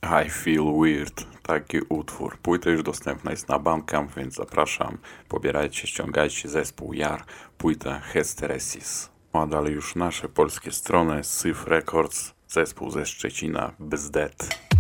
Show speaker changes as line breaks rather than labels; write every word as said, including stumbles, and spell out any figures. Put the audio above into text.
I Feel Weird, taki utwór. Płyta już dostępna jest na Bandcamp, więc zapraszam. Pobierajcie, ściągajcie zespół Jar, płyta Hysteresis. A dalej już nasze polskie strony, Syf Records, zespół ze Szczecina, Bzdet.